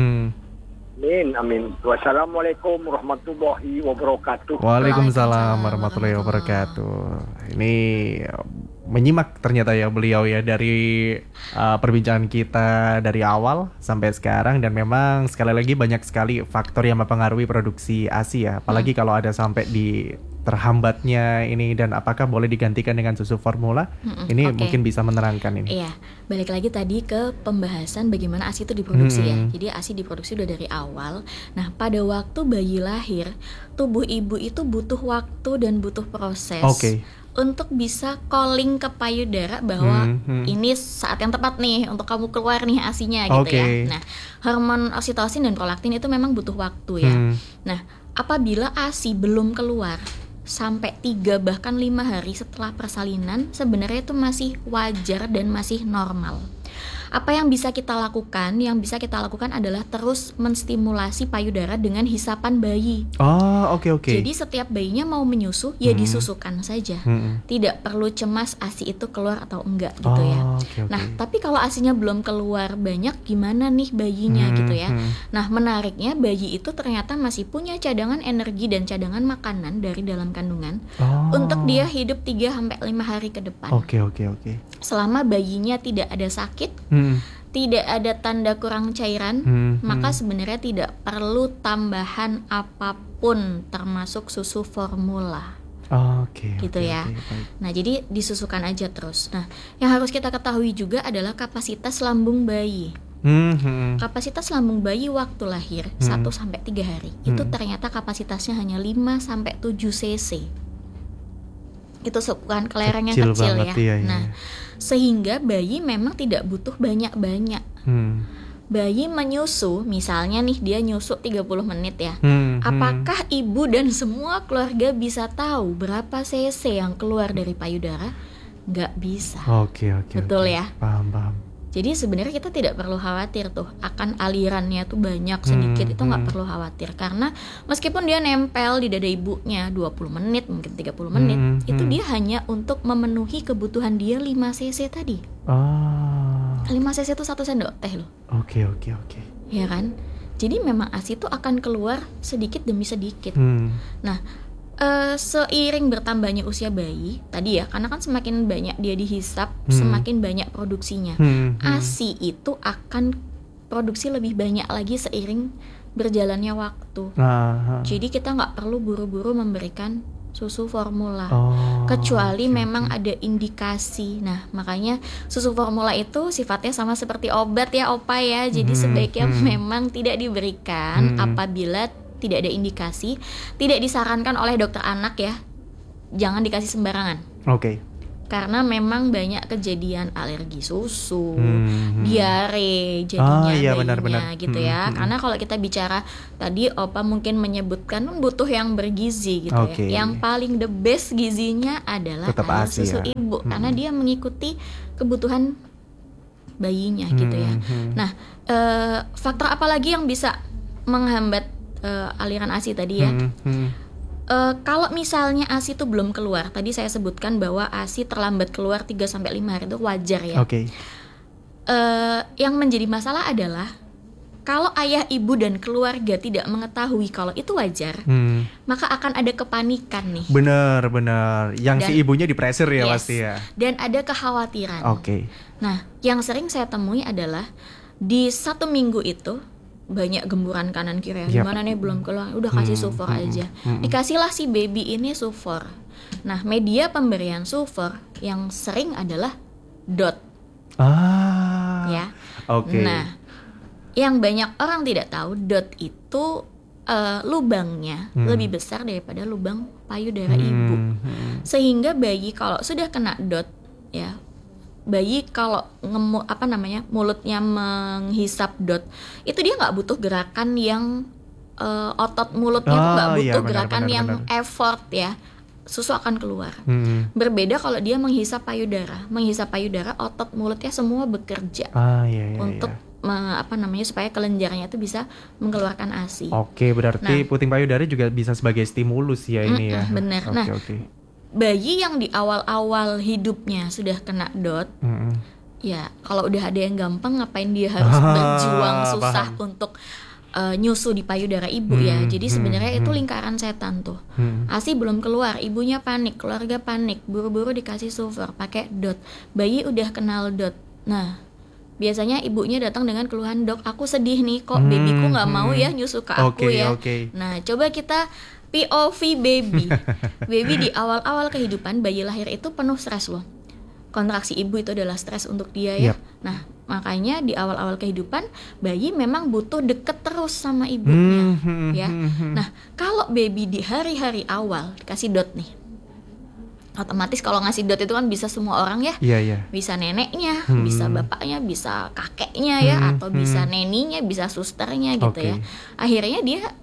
S3: Amin. Wassalamualaikum warahmatullahi wabarakatuh.
S1: Waalaikumsalam warahmatullahi wabarakatuh. Ini menyimak ternyata ya beliau ya dari perbincangan kita dari awal sampai sekarang, dan memang sekali lagi banyak sekali faktor yang mempengaruhi produksi ASI ya. Apalagi kalau ada sampai di terhambatnya ini, dan apakah boleh digantikan dengan susu formula? Ini mungkin bisa menerangkan ini.
S2: Iya, balik lagi tadi ke pembahasan bagaimana ASI itu diproduksi ya. Jadi ASI diproduksi udah dari awal. Nah, pada waktu bayi lahir, tubuh ibu itu butuh waktu dan butuh proses untuk bisa calling ke payudara bahwa ini saat yang tepat nih untuk kamu keluar nih ASI-nya gitu ya. Nah, hormon oksitosin dan prolaktin itu memang butuh waktu ya. Nah, apabila ASI belum keluar sampai 3 bahkan 5 hari setelah persalinan, sebenarnya itu masih wajar dan masih normal. Apa yang bisa kita lakukan? Yang bisa kita lakukan adalah terus menstimulasi payudara dengan hisapan bayi.
S1: Oke.
S2: Jadi setiap bayinya mau menyusu, ya disusukan saja. Tidak perlu cemas ASI itu keluar atau enggak gitu ya. Nah, tapi kalau ASInya belum keluar banyak, gimana nih bayinya gitu ya. Nah, menariknya bayi itu ternyata masih punya cadangan energi dan cadangan makanan dari dalam kandungan untuk dia hidup 3-5 hari ke depan.
S1: Oke.
S2: Selama bayinya tidak ada sakit, tidak ada tanda kurang cairan, maka sebenarnya tidak perlu tambahan apapun termasuk susu formula. Gitu ya. Nah, jadi disusukan aja terus. Nah, yang harus kita ketahui juga adalah kapasitas lambung bayi. Kapasitas lambung bayi waktu lahir 1-3 hari itu ternyata kapasitasnya hanya 5-7 cc. Itu bukan kelereng yang kecil ya. Nah, sehingga bayi memang tidak butuh banyak-banyak. Bayi menyusu, misalnya nih dia nyusu 30 menit ya. Apakah ibu dan semua keluarga bisa tahu berapa cc yang keluar dari payudara? Nggak bisa. Betul ya?
S1: Paham.
S2: Jadi sebenarnya kita tidak perlu khawatir tuh akan alirannya tuh banyak sedikit, itu nggak perlu khawatir, karena meskipun dia nempel di dada ibunya 20 menit mungkin 30 menit itu dia hanya untuk memenuhi kebutuhan dia 5 cc tadi. 5 cc itu 1 sendok teh loh.
S1: Oke.
S2: Ya kan? Jadi memang ASI itu akan keluar sedikit demi sedikit. Nah, seiring bertambahnya usia bayi tadi ya, karena kan semakin banyak dia dihisap, semakin banyak produksinya. ASI itu akan produksi lebih banyak lagi seiring berjalannya waktu. Jadi kita nggak perlu buru-buru memberikan susu formula, kecuali memang ada indikasi. Nah, makanya susu formula itu sifatnya sama seperti obat ya Opa ya. Jadi sebaiknya memang tidak diberikan apabila tidak ada indikasi, tidak disarankan oleh dokter anak ya. jangan dikasih sembarangan.
S1: Oke.
S2: Karena memang banyak kejadian alergi susu, diare jadinya
S1: iya,
S2: bayinya
S1: benar-benar.
S2: gitu ya. Karena kalau kita bicara tadi Opa mungkin menyebutkan butuh yang bergizi gitu ya. Yang paling the best gizinya adalah
S1: tetap
S2: air
S1: ASI
S2: susu
S1: ya.
S2: ibu karena dia mengikuti kebutuhan bayinya gitu ya. Nah, faktor apa lagi yang bisa menghambat aliran ASI tadi ya? Kalau misalnya ASI itu belum keluar, tadi saya sebutkan bahwa ASI terlambat keluar 3-5 hari itu wajar ya.
S1: Oke.
S2: Yang menjadi masalah adalah kalau ayah, ibu, dan keluarga tidak mengetahui kalau itu wajar, maka akan ada kepanikan nih.
S1: Benar. Yang
S2: Dan,
S1: si ibunya di pressure ya pasti ya.
S2: Dan ada kekhawatiran.
S1: Oke.
S2: Nah, yang sering saya temui adalah di 1 minggu itu banyak gemburan kanan kiri. Gimana nih belum keluar? Udah kasih sufor aja. Dikasihlah si baby ini sufor. Nah, media pemberian sufor yang sering adalah DOT. Ya.
S1: Oke.
S2: Nah, yang banyak orang tidak tahu DOT itu lubangnya lebih besar daripada lubang payudara ibu. Sehingga bayi kalau sudah kena DOT ya, bayi kalau mulutnya menghisap DOT itu dia nggak butuh gerakan yang otot mulutnya tuh nggak butuh gerakan yang effort ya, susu akan keluar. Berbeda kalau dia menghisap payudara otot mulutnya semua bekerja untuk supaya kelenjarnya itu bisa mengeluarkan ASI.
S1: Oke, berarti puting payudara juga bisa sebagai stimulus ya ini ya.
S2: Benar. Bayi yang di awal-awal hidupnya sudah kena DOT, ya kalau udah ada yang gampang ngapain dia harus berjuang susah untuk nyusu di payudara ibu ya. Jadi sebenarnya itu lingkaran setan tuh. ASI belum keluar, ibunya panik, keluarga panik, buru-buru dikasih sufor pakai DOT. Bayi udah kenal DOT. Nah, biasanya ibunya datang dengan keluhan, dok, aku sedih nih, kok babyku nggak mau ya nyusu ke aku ya. Nah, coba kita POV baby. Baby di awal-awal kehidupan, bayi lahir itu penuh stres loh. Kontraksi ibu itu adalah stres untuk dia ya. Nah, makanya di awal-awal kehidupan bayi memang butuh deket terus sama ibunya ya. Nah, kalau baby di hari-hari awal dikasih DOT nih, otomatis kalau ngasih DOT itu kan bisa semua orang ya. Bisa neneknya, bisa bapaknya, bisa kakeknya ya, atau bisa neninya, bisa susternya gitu ya. Akhirnya dia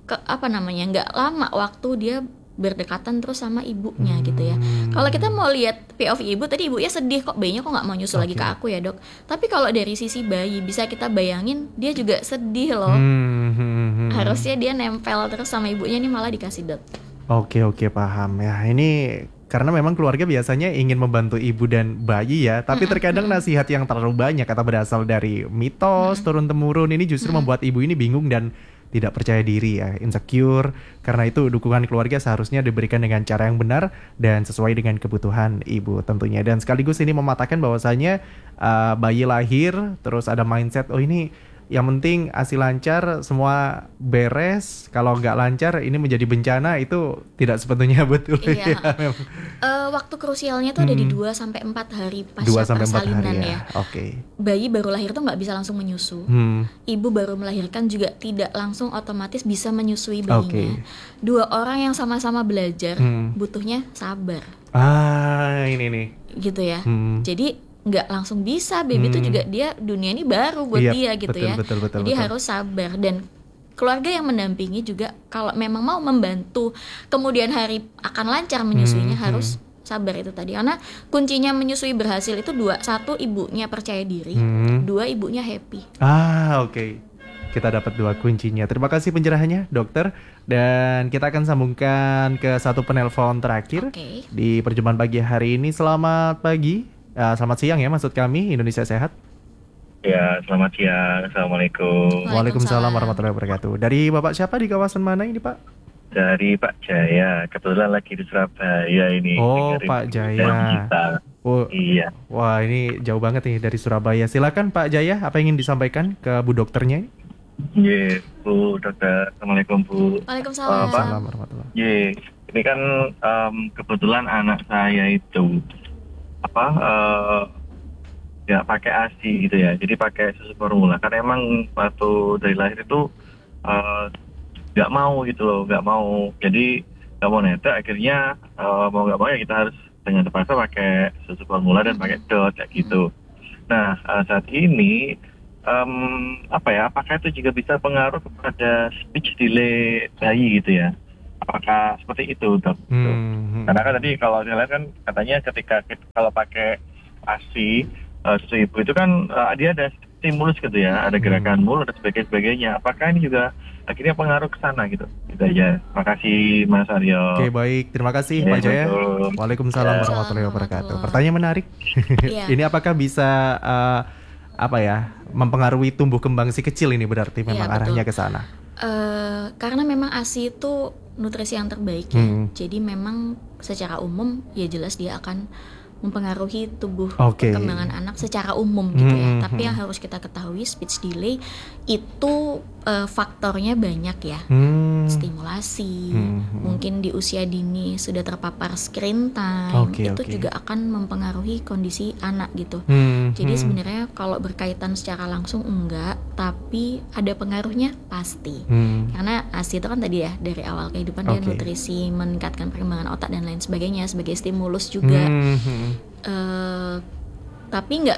S2: nggak lama waktu dia berdekatan terus sama ibunya gitu ya. Kalau kita mau lihat POV ibu, tadi ibunya sedih, kok bayinya kok nggak mau nyusul lagi ke aku ya dok. Tapi kalau dari sisi bayi bisa kita bayangin dia juga sedih loh. Harusnya dia nempel terus sama ibunya, nih malah dikasih DOT.
S1: Oke, paham ya. Ini karena memang keluarga biasanya ingin membantu ibu dan bayi ya, tapi terkadang nasihat yang terlalu banyak atau berasal dari mitos turun-temurun ini justru membuat ibu ini bingung dan tidak percaya diri ya, insecure. Karena itu dukungan keluarga seharusnya diberikan dengan cara yang benar dan sesuai dengan kebutuhan ibu tentunya. Dan sekaligus ini mematahkan bahwasanya bayi lahir terus ada mindset, oh ini yang penting ASI lancar, semua beres. Kalau nggak lancar ini menjadi bencana, itu tidak sepenuhnya betul.
S2: Iya. Waktu krusialnya tuh ada di 2-4 hari pasca persalinan ya. Bayi baru lahir tuh nggak bisa langsung menyusu. Ibu baru melahirkan juga tidak langsung otomatis bisa menyusui bayinya. Dua orang yang sama-sama belajar butuhnya sabar.
S1: Ini nih.
S2: Gitu ya. Jadi nggak langsung bisa, baby itu juga dia dunia ini baru buat dia gitu ya. Jadi harus sabar, dan keluarga yang mendampingi juga kalau memang mau membantu kemudian hari akan lancar menyusuinya harus sabar itu tadi. Karena kuncinya menyusui berhasil itu satu ibunya percaya diri, dua ibunya happy.
S1: Kita dapat 2 kuncinya. Terima kasih pencerahannya dokter, dan kita akan sambungkan ke satu penelpon terakhir di perjumpaan pagi hari ini. Selamat pagi. Selamat siang ya maksud kami, Indonesia Sehat.
S4: Ya, selamat siang. Assalamualaikum.
S1: Waalaikumsalam warahmatullahi wabarakatuh. Dari Bapak siapa, di kawasan mana ini Pak?
S4: Dari Pak Jaya. Kebetulan lagi di Surabaya ini.
S1: Oh, Pak Jaya.
S4: Iya.
S1: Wah, ini jauh banget nih dari Surabaya. Silakan Pak Jaya, apa yang ingin disampaikan ke Bu dokternya?
S4: Iya, Bu dokter. Assalamualaikum Bu.
S2: Waalaikumsalam.
S1: Waalaikumsalam warahmatullahi.
S4: Iya, ini kan kebetulan anak saya itu ya pakai ASI gitu ya, jadi pakai susu formula karena emang waktu dari lahir itu nggak mau gitu loh, nggak mau. Jadi nggak mau netes, akhirnya mau nggak mau ya kita harus dengan terpaksa pakai susu formula dan pakai dot kayak gitu. Nah saat ini apakah itu juga bisa pengaruh kepada speech delay bayi gitu ya? Apakah seperti itu, Dok? Karena kan tadi kalau saya lihat kan katanya ketika kalau pakai ASI susu ibu itu kan dia ada stimulus gitu ya, ada gerakan mulut dan sebagainya. Apakah ini juga akhirnya pengaruh ke sana gitu? Gitu aja. Terima kasih Mas Aryo.
S1: Oke, baik, terima kasih Pak Jaya. Waalaikumsalam warahmatullahi wabarakatuh. Pertanyaan menarik. Ini apakah bisa mempengaruhi tumbuh kembang si kecil ini, berarti memang arahnya ke sana?
S2: Karena memang ASI itu nutrisi yang terbaik ya. Jadi memang secara umum ya jelas dia akan mempengaruhi tubuh perkembangan anak secara umum gitu ya. Tapi yang harus kita ketahui, speech delay itu faktornya banyak ya. Stimulasi, mungkin di usia dini sudah terpapar screen time, juga akan mempengaruhi kondisi anak gitu. Jadi sebenarnya kalau berkaitan secara langsung enggak, tapi ada pengaruhnya pasti. Karena ASI itu kan tadi ya dari awal kehidupan dia nutrisi, meningkatkan perkembangan otak dan lain sebagainya sebagai stimulus juga. Tapi nggak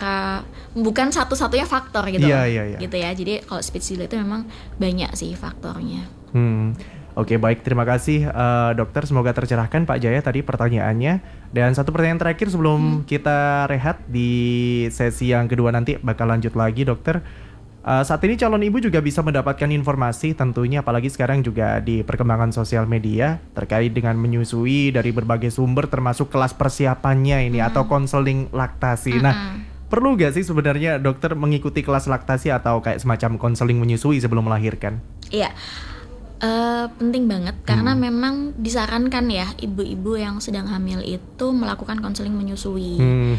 S2: bukan satu-satunya faktor gitu. Gitu ya. Jadi kalau speech delay itu memang banyak sih faktornya.
S1: Oke, baik, terima kasih dokter, semoga tercerahkan Pak Jaya tadi pertanyaannya. Dan satu pertanyaan terakhir sebelum kita rehat, di sesi yang kedua nanti bakal lanjut lagi dokter. Saat ini calon ibu juga bisa mendapatkan informasi tentunya, apalagi sekarang juga di perkembangan sosial media terkait dengan menyusui dari berbagai sumber termasuk kelas persiapannya ini atau konseling laktasi. Nah, perlu gak sih sebenarnya dokter mengikuti kelas laktasi atau kayak semacam konseling menyusui sebelum melahirkan?
S2: Iya, penting banget karena memang disarankan ya ibu-ibu yang sedang hamil itu melakukan konseling menyusui.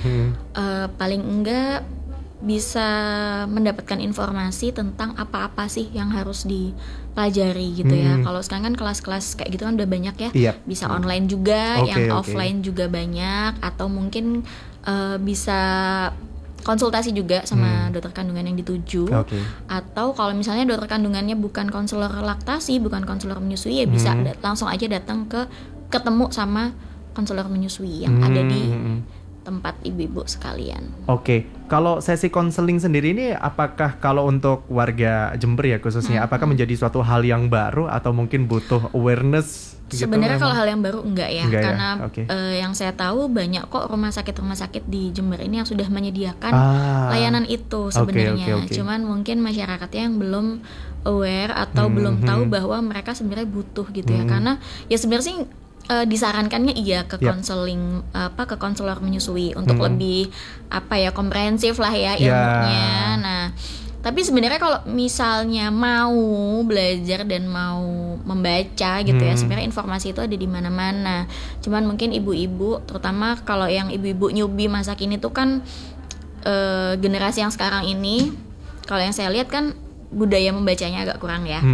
S2: Paling enggak bisa mendapatkan informasi tentang apa-apa sih yang harus dipelajari gitu ya. Kalau sekarang kan kelas-kelas kayak gitu kan udah banyak ya. Bisa online juga, yang offline juga banyak, atau mungkin bisa konsultasi juga sama dokter kandungan yang dituju. Atau kalau misalnya dokter kandungannya bukan konselor laktasi, bukan konselor menyusui, ya bisa langsung aja datang ketemu sama konselor menyusui yang ada di tempat ibu-ibu sekalian.
S1: Kalau sesi konseling sendiri ini apakah kalau untuk warga Jember ya khususnya, apakah menjadi suatu hal yang baru atau mungkin butuh awareness?
S2: Sebenarnya kalau hal yang baru enggak ya, karena yang saya tahu banyak kok rumah sakit di Jember ini yang sudah menyediakan layanan itu sebenarnya. Cuman mungkin masyarakatnya yang belum aware atau belum tahu bahwa mereka sebenarnya butuh gitu ya. Karena ya sebenarnya sih disarankannya ke konseling ke konselor menyusui untuk lebih komprehensif lah ya ilmunya. Nah, tapi sebenarnya kalau misalnya mau belajar dan mau membaca gitu ya, sebenarnya informasi itu ada di mana-mana. Cuman mungkin ibu-ibu, terutama kalau yang ibu-ibu newbie masa kini tuh kan generasi yang sekarang ini, kalau yang saya lihat kan budaya membacanya agak kurang ya.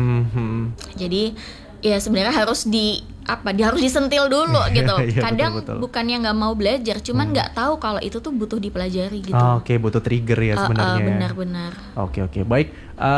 S2: Jadi ya sebenarnya harus harus disentil dulu gitu. Kadang betul. Bukannya nggak mau belajar, cuman nggak tahu kalau itu tuh butuh dipelajari gitu.
S1: Butuh trigger ya sebenarnya.
S2: Benar-benar.
S1: Oke, baik.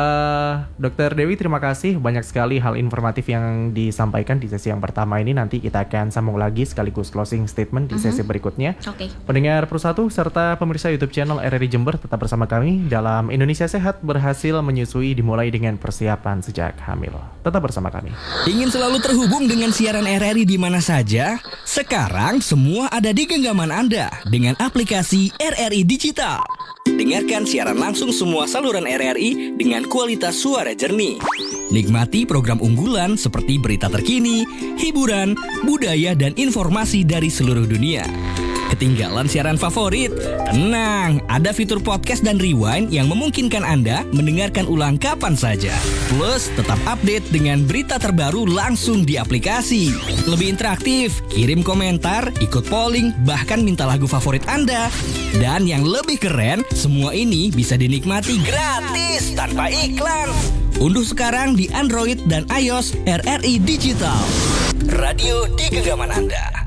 S1: Dokter Dewi, terima kasih banyak sekali hal informatif yang disampaikan di sesi yang pertama ini. Nanti kita akan sambung lagi sekaligus closing statement di sesi berikutnya. Pendengar Persatu serta pemirsa YouTube channel RRI Jember, tetap bersama kami dalam Indonesia Sehat, berhasil menyusui dimulai dengan persiapan sejak hamil. Tetap bersama kami.
S5: Ingin selalu terhubung dengan siaran RRI di mana saja? Sekarang semua ada di genggaman Anda dengan aplikasi RRI Digital. Dengarkan siaran langsung semua saluran RRI dengan kualitas suara jernih. Nikmati program unggulan seperti berita terkini, hiburan, budaya, dan informasi dari seluruh dunia. Ketinggalan siaran favorit? Tenang, ada fitur podcast dan rewind yang memungkinkan Anda mendengarkan ulang kapan saja. Plus, tetap update dengan berita terbaru langsung di aplikasi. Lebih interaktif, kirim komentar, ikut polling, bahkan minta lagu favorit Anda. Dan yang lebih keren, semua ini bisa dinikmati gratis tanpa iklan. Unduh sekarang di Android dan iOS RRI Digital. Radio di genggaman Anda.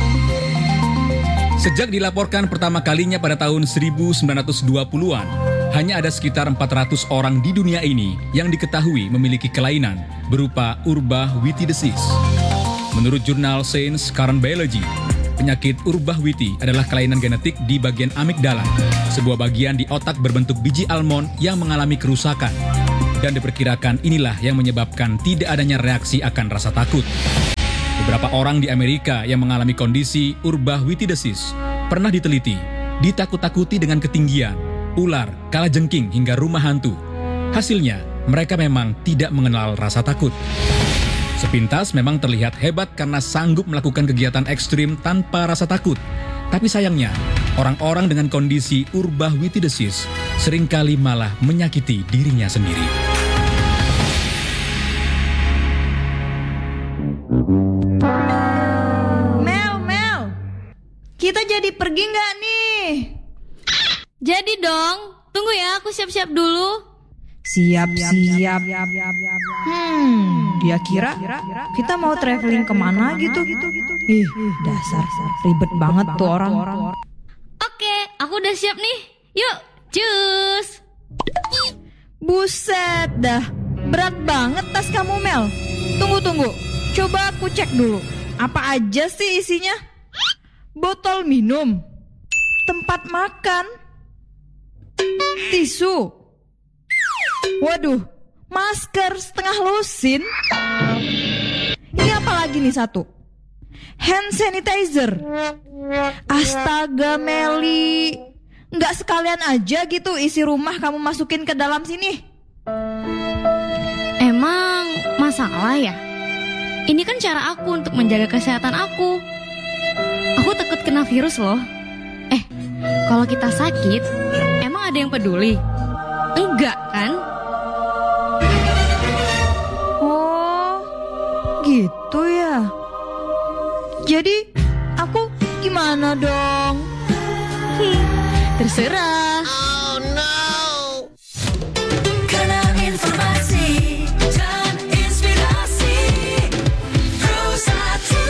S6: Sejak dilaporkan pertama kalinya pada tahun 1920-an, hanya ada sekitar 400 orang di dunia ini yang diketahui memiliki kelainan berupa Urbah-Whitty disease. Menurut jurnal Science Current Biology, penyakit Urbah-Whitty adalah kelainan genetik di bagian amigdala, sebuah bagian di otak berbentuk biji almond yang mengalami kerusakan. Dan diperkirakan inilah yang menyebabkan tidak adanya reaksi akan rasa takut. Beberapa orang di Amerika yang mengalami kondisi Urbah-Whitty disease pernah diteliti, ditakut-takuti dengan ketinggian, ular, kalajengking hingga rumah hantu. Hasilnya, mereka memang tidak mengenal rasa takut. Sepintas memang terlihat hebat karena sanggup melakukan kegiatan ekstrim tanpa rasa takut. Tapi sayangnya, orang-orang dengan kondisi Urbah-Whitty disease seringkali malah menyakiti dirinya sendiri.
S7: Mel, kita jadi pergi nggak nih?
S8: Jadi dong, tunggu ya, aku siap-siap dulu.
S7: Siap. Dia kira kita mau traveling kemana gitu. Ih, dasar ribet banget tuh orang.
S8: Oke, aku udah siap nih. Yuk, cus.
S7: Buset dah, berat banget tas kamu, Mel. Tunggu, coba aku cek dulu. Apa aja sih isinya? Botol minum, tempat makan, tisu. Waduh, masker setengah lusin. Ini apa lagi nih satu? Hand sanitizer. Astaga Meli, nggak sekalian aja gitu isi rumah kamu masukin ke dalam sini?
S8: Emang masalah ya? Ini kan cara aku untuk menjaga kesehatan aku. Aku takut kena virus loh. Kalau kita sakit, emang ada yang peduli? Enggak kan?
S7: Oh, gitu ya. Jadi aku gimana dong?
S8: Terserah.
S9: Oh no. Karena informasi dan inspirasi Pro1.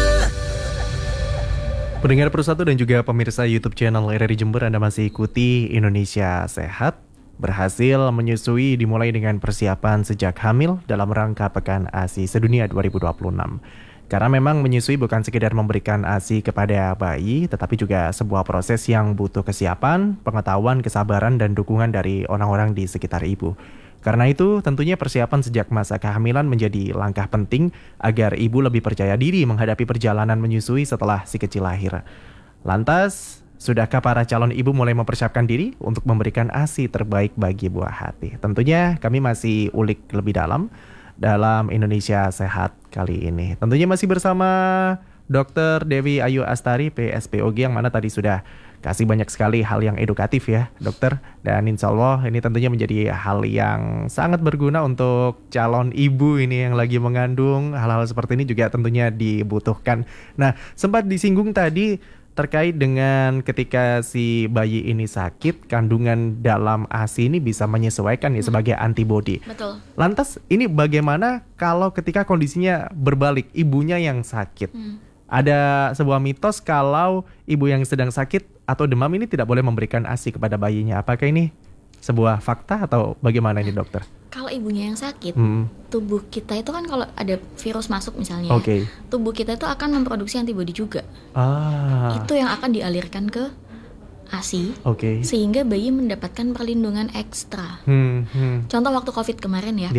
S1: Pendengar Pro1 dan juga pemirsa YouTube channel RRI Jember, Anda masih ikuti Indonesia Sehat. Berhasil menyusui dimulai dengan persiapan sejak hamil dalam rangka Pekan ASI Sedunia 2026. Karena memang menyusui bukan sekedar memberikan ASI kepada bayi, tetapi juga sebuah proses yang butuh kesiapan, pengetahuan, kesabaran, dan dukungan dari orang-orang di sekitar ibu. Karena itu, tentunya persiapan sejak masa kehamilan menjadi langkah penting agar ibu lebih percaya diri menghadapi perjalanan menyusui setelah si kecil lahir. Lantas, sudahkah para calon ibu mulai mempersiapkan diri untuk memberikan ASI terbaik bagi buah hati? Tentunya kami masih ulik lebih dalam Indonesia Sehat kali ini. Tentunya masih bersama Dr. Dewi Ayu Astari, PSPOG, yang mana tadi sudah kasih banyak sekali hal yang edukatif ya, dokter. Dan insya Allah ini tentunya menjadi hal yang sangat berguna untuk calon ibu ini yang lagi mengandung. Hal-hal seperti ini juga tentunya dibutuhkan. Nah, sempat disinggung tadi terkait dengan ketika si bayi ini sakit, kandungan dalam ASI ini bisa menyesuaikan ya sebagai antibodi.
S2: Betul.
S1: Lantas ini bagaimana kalau ketika kondisinya berbalik, ibunya yang sakit? Ada sebuah mitos kalau ibu yang sedang sakit atau demam ini tidak boleh memberikan ASI kepada bayinya. Apakah ini sebuah fakta atau bagaimana ini, dokter?
S2: Kalau ibunya yang sakit, tubuh kita itu kan kalau ada virus masuk misalnya, tubuh kita itu akan memproduksi antibodi juga. Itu yang akan dialirkan ke ASI, sehingga bayi mendapatkan perlindungan ekstra. Contoh waktu COVID kemarin ya.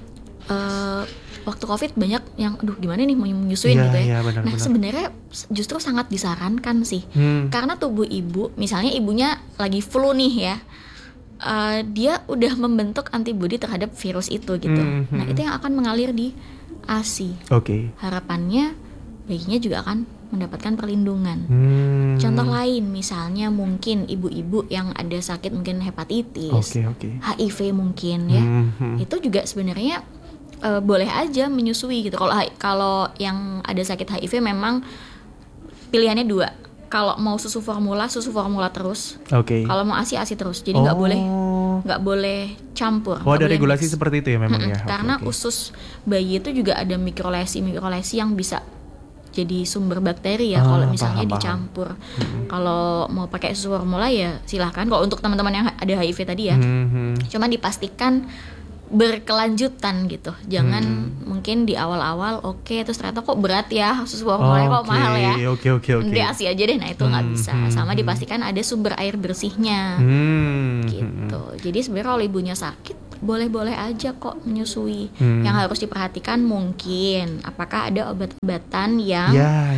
S2: Waktu COVID banyak yang, gimana nih mau menyusuin gitu ya. Nah sebenarnya justru sangat disarankan sih, karena tubuh ibu, misalnya ibunya lagi flu nih ya. Dia udah membentuk antibodi terhadap virus itu gitu. Nah itu yang akan mengalir di ASI. Harapannya bayinya juga akan mendapatkan perlindungan. Contoh lain misalnya mungkin ibu-ibu yang ada sakit mungkin hepatitis, HIV mungkin ya. Itu juga sebenarnya boleh aja menyusui gitu. Kalau yang ada sakit HIV memang pilihannya dua. Kalau mau susu formula terus. Kalau mau ASI terus. Jadi nggak boleh campur.
S1: Ada regulasi seperti itu ya memang ya.
S2: Karena usus bayi itu juga ada mikrolesi yang bisa jadi sumber bakteri ya kalau misalnya
S1: paham.
S2: dicampur. Kalau mau pakai susu formula ya silahkan. Kalau untuk teman-teman yang ada HIV tadi ya, cuman dipastikan berkelanjutan gitu. Jangan mungkin di awal-awal terus ternyata kok berat ya, susu formulanya kok mahal ya.
S1: Oke.
S2: Nanti ASI aja deh. Nah itu nggak bisa. Sama dipastikan ada sumber air bersihnya. Gitu. Jadi sebenarnya kalau ibunya sakit boleh-boleh aja kok menyusui. Yang harus diperhatikan mungkin apakah ada obat-obatan yang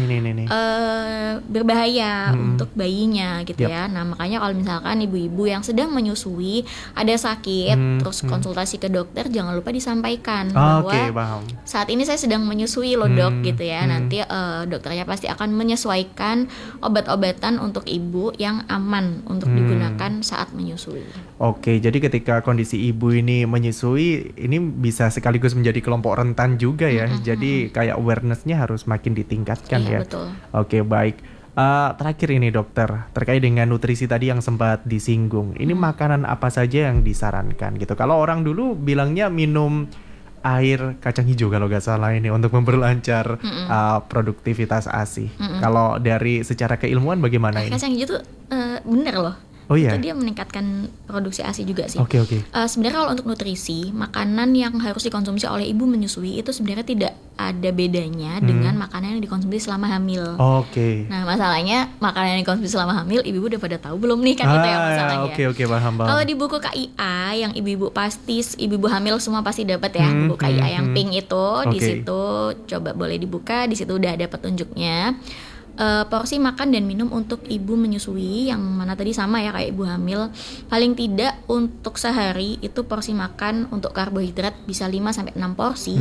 S2: berbahaya untuk bayinya gitu ya. Nah makanya kalau misalkan ibu-ibu yang sedang menyusui ada sakit, terus konsultasi ke dokter, jangan lupa disampaikan bahwa saat ini saya sedang menyusui loh dok gitu ya. Nanti dokternya pasti akan menyesuaikan obat-obatan untuk ibu yang aman untuk digunakan saat menyusui.
S1: Oke, jadi ketika kondisi ibu ini menyusui, ini bisa sekaligus menjadi kelompok rentan juga ya. Jadi kayak awareness-nya harus makin ditingkatkan ya.
S2: Betul.
S1: Oke, baik. Terakhir ini dokter, terkait dengan nutrisi tadi yang sempat disinggung. Ini makanan apa saja yang disarankan gitu? Kalau orang dulu bilangnya minum air kacang hijau kalau nggak salah ini untuk memperlancar produktivitas ASI. Kalau dari secara keilmuan bagaimana ini?
S2: Kacang hijau tuh bener loh. Itu dia meningkatkan produksi ASI juga sih.
S1: Oke.
S2: Sebenarnya kalau untuk nutrisi, makanan yang harus dikonsumsi oleh ibu menyusui itu sebenarnya tidak ada bedanya dengan makanan yang dikonsumsi selama hamil. Nah masalahnya makanan yang dikonsumsi selama hamil, ibu udah pada tahu belum nih kan itu yang masalahnya.
S1: Oke, paham.
S2: Kalau di buku KIA yang ibu-ibu pasti, ibu-ibu hamil semua pasti dapat ya, buku KIA yang pink itu. Di situ coba boleh dibuka, di situ udah ada petunjuknya. Porsi makan dan minum untuk ibu menyusui yang mana tadi sama ya kayak ibu hamil, paling tidak untuk sehari itu porsi makan untuk karbohidrat bisa 5-6 porsi.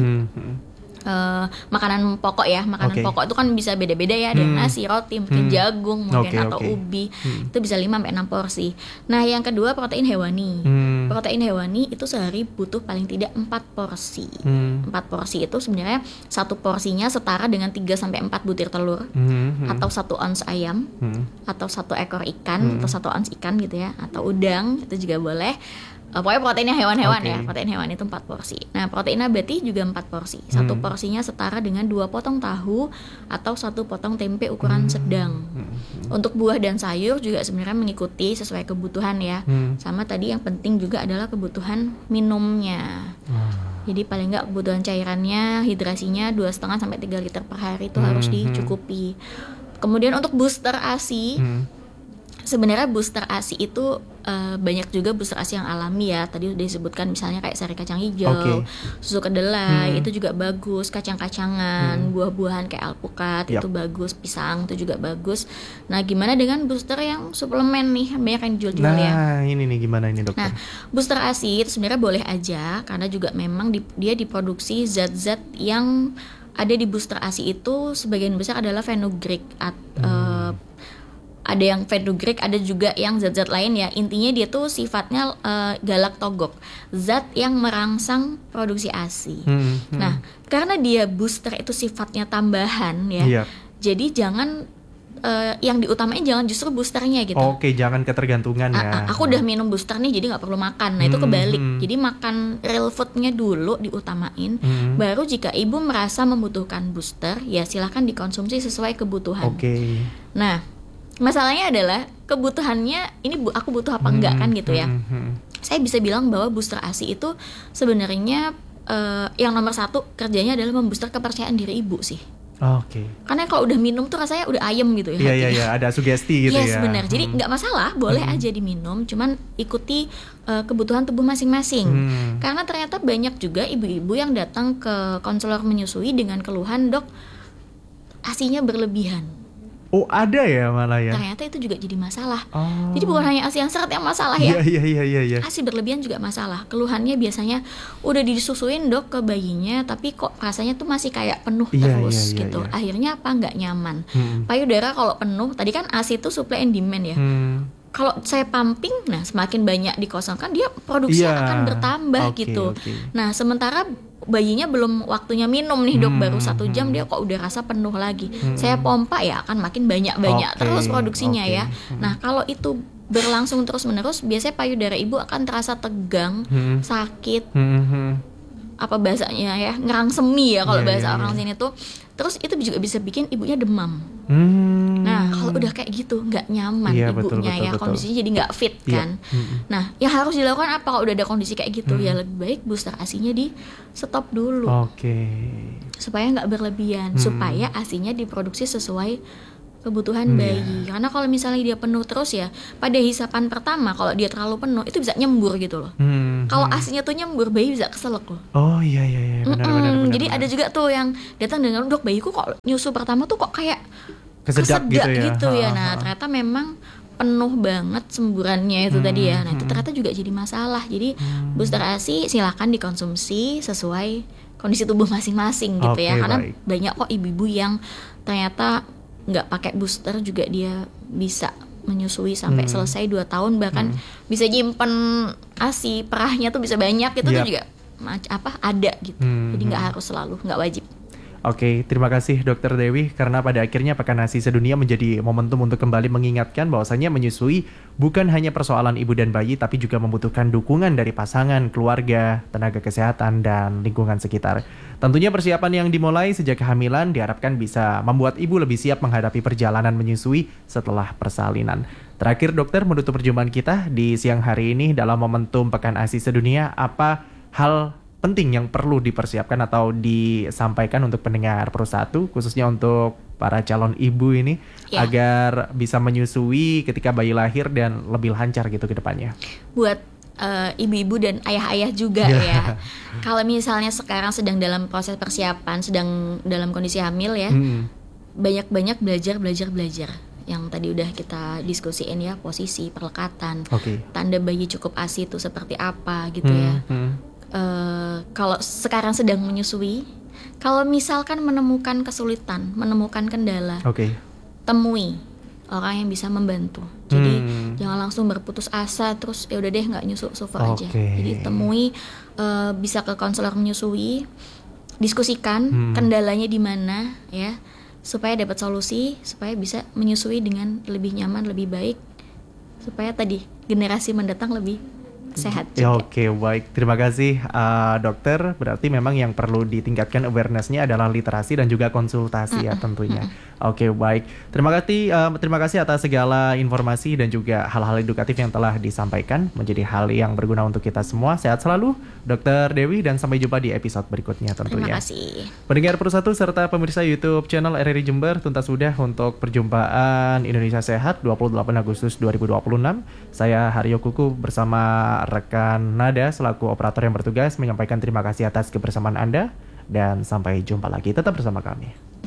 S2: Makanan pokok ya, pokok itu kan bisa beda-beda ya, ada nasi, roti, mungkin jagung mungkin atau ubi, itu bisa 5-6 porsi. Nah yang kedua protein hewani. Protein hewani itu sehari butuh paling tidak 4 porsi. 4 porsi itu sebenarnya satu porsinya setara dengan 3-4 butir telur, atau 1 ons ayam, atau 1 ekor ikan, atau 1 ons ikan gitu ya, atau udang itu juga boleh. Pokoknya proteinnya hewan-hewan ya. Protein hewan itu 4 porsi. Nah protein nabati juga 4 porsi. Satu porsinya setara dengan 2 potong tahu atau 1 potong tempe ukuran sedang. Untuk buah dan sayur juga sebenarnya mengikuti sesuai kebutuhan ya. Sama tadi yang penting juga adalah kebutuhan minumnya. Jadi paling nggak kebutuhan cairannya, hidrasinya 2,5-3 liter per hari itu harus dicukupi. Kemudian untuk booster ASI, sebenarnya booster ASI itu banyak juga booster ASI yang alami ya. Tadi udah disebutkan misalnya kayak sari kacang hijau, susu kedelai itu juga bagus, kacang-kacangan, buah-buahan kayak alpukat itu bagus, pisang itu juga bagus. Nah gimana dengan booster yang suplemen nih, banyak yang dijual-jual ya.
S1: Nah ini nih gimana ini dokter?
S2: Nah booster ASI itu sebenarnya boleh aja karena juga memang dia diproduksi zat-zat yang ada di booster ASI itu sebagian besar adalah fenugreek ada yang fenugreek, ada juga yang zat-zat lain ya. Intinya dia tuh sifatnya galaktogok, zat yang merangsang produksi ASI. Nah, karena dia booster itu sifatnya tambahan ya. Jadi jangan yang diutamain jangan justru boosternya gitu.
S1: Oke, jangan ketergantungan ya.
S2: Aku udah minum booster nih, jadi nggak perlu makan. Nah itu kebalik. Jadi makan real foodnya dulu diutamain. Baru jika ibu merasa membutuhkan booster, ya silahkan dikonsumsi sesuai kebutuhan. Nah masalahnya adalah kebutuhannya ini aku butuh apa enggak kan gitu ya. Saya bisa bilang bahwa booster ASI itu sebenarnya yang nomor 1 kerjanya adalah membooster kepercayaan diri ibu sih. Karena kalau udah minum tuh rasanya udah ayem gitu ya.
S1: Iya, ada sugesti gitu ya.
S2: Yes benar. Jadi nggak masalah, boleh aja diminum, cuman ikuti kebutuhan tubuh masing-masing. Karena ternyata banyak juga ibu-ibu yang datang ke konselor menyusui dengan keluhan, dok, ASInya berlebihan.
S1: Oh ada ya malah ya.
S2: Ternyata itu juga jadi masalah. Jadi bukan hanya ASI yang seret yang masalah ya.
S1: Iya.
S2: ASI berlebihan juga masalah. Keluhannya biasanya udah disusuin dok ke bayinya, tapi kok rasanya tuh masih kayak penuh terus gitu. Akhirnya apa? Nggak nyaman. Payudara kalau penuh, tadi kan ASI itu supply and demand ya. Kalau saya pumping, nah semakin banyak dikosongkan, dia produksi akan bertambah gitu. Nah sementara bayinya belum waktunya minum nih dok, baru 1 jam dia kok udah rasa penuh lagi. Saya pompa ya akan makin banyak terus produksinya ya. Nah kalau itu berlangsung terus menerus, biasanya payudara ibu akan terasa tegang, sakit. apa bahasanya ya, ngerangsemi ya kalau bahasa
S1: Iya.
S2: orang sini tuh. Terus itu juga bisa bikin ibunya demam. Nah kalau udah kayak gitu nggak nyaman
S1: Iya,
S2: ibunya
S1: betul,
S2: ya,
S1: betul.
S2: kondisinya jadi nggak fit
S1: Iya.
S2: kan. Nah yang harus dilakukan apa kalau udah ada kondisi kayak gitu? Ya lebih baik booster ASI-nya di stop dulu
S1: Oke.
S2: supaya nggak berlebihan, supaya ASI-nya diproduksi sesuai kebutuhan bayi. Karena kalau misalnya dia penuh terus ya, pada hisapan pertama kalau dia terlalu penuh itu bisa nyembur gitu loh. Kalau ASI-nya tuh nyembur, bayi bisa keselak loh.
S1: Oh iya benar.
S2: Jadi ada juga tuh yang datang dengan, dok bayiku kok nyusu pertama tuh kok kayak
S1: Kesedak gitu ya.
S2: Nah ternyata memang penuh banget semburannya itu tadi ya. Nah itu ternyata juga jadi masalah. Jadi booster ASI silakan dikonsumsi sesuai kondisi tubuh masing-masing gitu ya.
S1: Oke,
S2: Karena
S1: baik.
S2: banyak kok ibu-ibu yang ternyata nggak pakai booster juga dia bisa menyusui sampai selesai 2 tahun, bahkan bisa nyimpen ASI perahnya tuh bisa banyak gitu tuh
S1: Yap.
S2: juga ada gitu. Jadi nggak harus selalu, nggak wajib.
S1: Oke, terima kasih Dokter Dewi karena pada akhirnya Pekan ASI Sedunia menjadi momentum untuk kembali mengingatkan bahwasanya menyusui bukan hanya persoalan ibu dan bayi tapi juga membutuhkan dukungan dari pasangan, keluarga, tenaga kesehatan dan lingkungan sekitar. Tentunya persiapan yang dimulai sejak kehamilan diharapkan bisa membuat ibu lebih siap menghadapi perjalanan menyusui setelah persalinan. Terakhir dokter, menutup perjumpaan kita di siang hari ini dalam momentum Pekan ASI Sedunia, apa hal penting yang perlu dipersiapkan atau disampaikan untuk pendengar Pro 1 khususnya untuk para calon ibu ini agar bisa menyusui ketika bayi lahir dan lebih lancar gitu ke depannya?
S2: Buat ibu-ibu dan ayah-ayah juga ya. Kalau misalnya sekarang sedang dalam proses persiapan, sedang dalam kondisi hamil ya, banyak-banyak belajar. Yang tadi udah kita diskusiin ya, posisi, perlekatan, tanda bayi cukup ASI itu seperti apa gitu ya. Kalau sekarang sedang menyusui, kalau misalkan menemukan kesulitan, menemukan kendala, temui orang yang bisa membantu. Jadi jangan langsung berputus asa terus ya udah deh nggak nyusu aja. Jadi temui, bisa ke konselor menyusui, diskusikan kendalanya di mana ya, supaya dapat solusi, supaya bisa menyusui dengan lebih nyaman, lebih baik, supaya tadi generasi mendatang lebih sehat juga.
S1: Oke, baik. Terima kasih dokter. Berarti memang yang perlu ditingkatkan awareness-nya adalah literasi dan juga konsultasi ya tentunya. Oke, baik. Terima kasih atas segala informasi dan juga hal-hal edukatif yang telah disampaikan, menjadi hal yang berguna untuk kita semua. Sehat selalu Dokter Dewi dan sampai jumpa di episode berikutnya tentunya.
S2: Terima kasih.
S1: Pendengar Pro 1 serta pemirsa YouTube channel RRI Jember, tuntas sudah untuk perjumpaan Indonesia Sehat 28 Agustus 2026. Saya Haryo Kuku bersama rekan Nada selaku operator yang bertugas menyampaikan terima kasih atas kebersamaan Anda dan sampai jumpa lagi. Tetap bersama kami.